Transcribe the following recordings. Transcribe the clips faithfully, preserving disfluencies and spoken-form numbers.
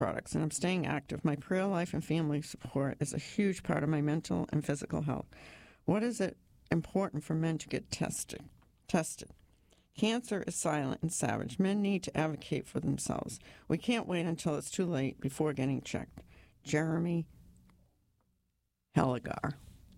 products, and I'm staying active. My prayer life and family support is a huge part of my mental and physical health. What is it important for men to get tested? Tested. Cancer is silent and savage. Men need to advocate for themselves. We can't wait until it's too late before getting checked. Jeremy Helligar.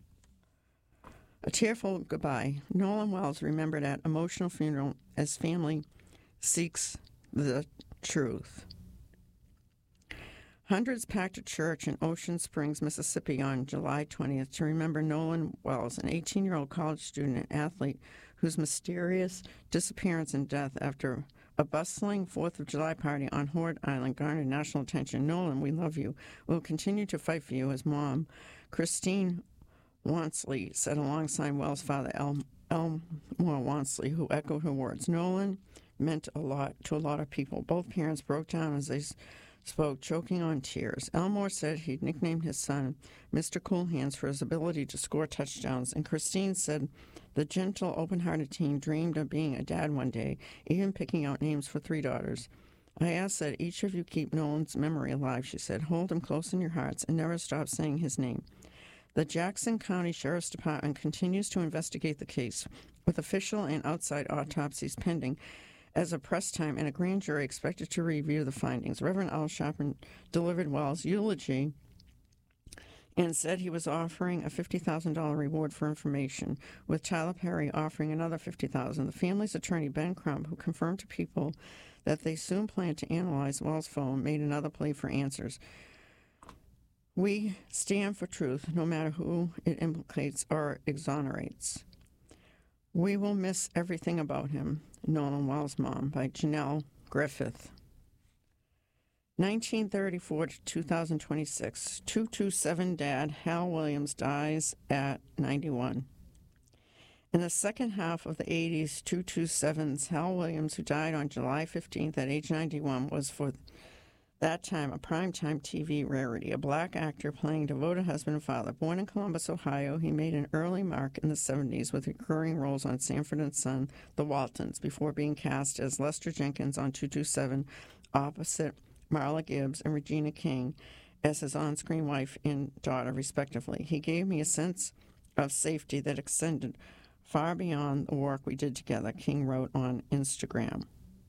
A tearful goodbye. Nolan Wells remembered at emotional funeral as family seeks the truth. Hundreds packed a church in Ocean Springs, Mississippi on July twentieth to remember Nolan Wells, an eighteen-year-old college student and athlete whose mysterious disappearance and death after a bustling fourth of July party on Horde Island garnered national attention. Nolan, we love you. We'll continue to fight for you, his mom, Christine Wansley, said alongside Wells' father, El- Elmore Wansley, who echoed her words. Nolan meant a lot to a lot of people. Both parents broke down as they spoke, choking on tears. Elmore said he'd nicknamed his son Mister Cool Hands for his ability to score touchdowns, and Christine said the gentle, open-hearted teen dreamed of being a dad one day, even picking out names for three daughters. I ask that each of you keep Nolan's memory alive, she said. Hold him close in your hearts and never stop saying his name. The Jackson County Sheriff's Department continues to investigate the case, with official and outside autopsies pending as of press time and a grand jury expected to review the findings. Reverend Al Sharpton delivered Wells' eulogy and said he was offering a fifty thousand dollars reward for information, with Tyler Perry offering another fifty thousand dollars. The family's attorney, Ben Crump, who confirmed to People that they soon plan to analyze Wells' phone, made another plea for answers. We stand for truth, no matter who it implicates or exonerates. We will miss everything about him. Nolan Wells' Mom, by Janelle Griffith. nineteen thirty-four to two thousand twenty-six, two two seven dad Hal Williams dies at ninety-one. In the second half of the eighties, two two seven's Hal Williams, who died on July fifteenth at age ninety-one, was for that time a primetime T V rarity, a black actor playing devoted husband and father. Born in Columbus, Ohio, he made an early mark in the seventies with recurring roles on Sanford and Son, The Waltons, before being cast as Lester Jenkins on two two seven, opposite Marla Gibbs and Regina King as his on-screen wife and daughter, respectively. He gave me a sense of safety that extended far beyond the work we did together, King wrote on Instagram.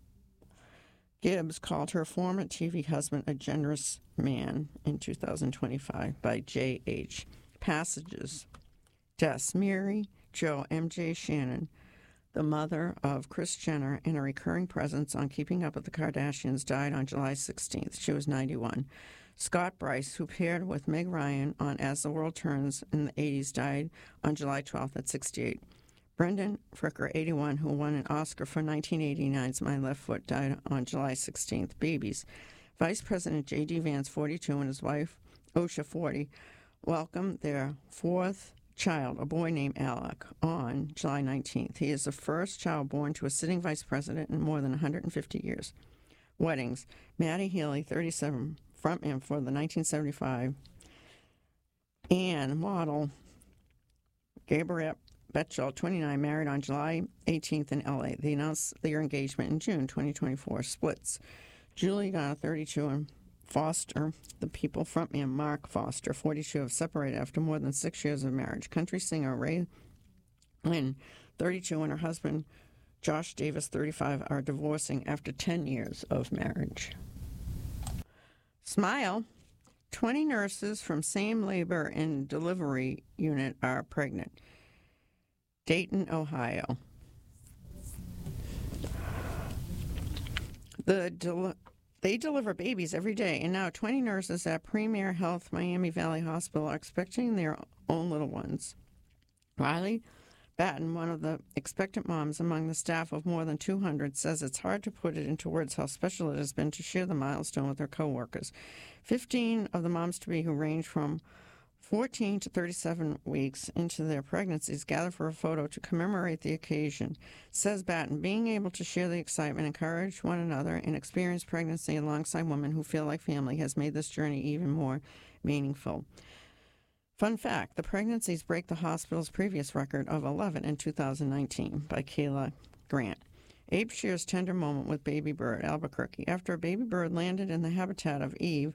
Gibbs called her former T V husband a generous man in two thousand twenty-five by J H. Passages. Deaths. Mary Jo M J Shannon, the mother of Kris Jenner and a recurring presence on Keeping Up with the Kardashians, died on July sixteenth. She was ninety-one. Scott Bryce, who paired with Meg Ryan on As the World Turns in the eighties, died on July twelfth at sixty-eight. Brendan Fricker, eighty-one, who won an Oscar for nineteen eighty-nine's My Left Foot, died on July sixteenth. Babies. Vice President J D. Vance, forty-two, and his wife, Osha, forty, welcomed their fourth child, a boy named Alec, on July nineteenth. He is the first child born to a sitting vice president in more than one hundred fifty years. Weddings. Maddie Healy, thirty-seven, frontman for the nineteen seventy-five, and model Gabrielle Betchel, twenty-nine, married on July eighteenth in L A. They announced their engagement in June twenty twenty-four. Splits. Julie Garner, thirty-two, and Foster, the People frontman Mark Foster, forty-two, have separated after more than six years of marriage. Country singer Ray Lynn, thirty-two, and her husband Josh Davis, thirty-five, are divorcing after ten years of marriage. Smile. twenty nurses from same labor and delivery unit are pregnant. Dayton, Ohio. The del- they deliver babies every day, and now twenty nurses at Premier Health Miami Valley Hospital are expecting their own little ones. Riley Batten, one of the expectant moms among the staff of more than two hundred, says it's hard to put it into words how special it has been to share the milestone with her coworkers. Fifteen of the moms-to-be, who range from fourteen to thirty-seven weeks into their pregnancies, gather for a photo to commemorate the occasion. Says Batten, being able to share the excitement, encourage one another, and experience pregnancy alongside women who feel like family has made this journey even more meaningful. Fun fact, the pregnancies break the hospital's previous record of eleven in two thousand nineteen by Kayla Grant. Abe shares tender moment with baby bird, Albuquerque. After a baby bird landed in the habitat of Eve,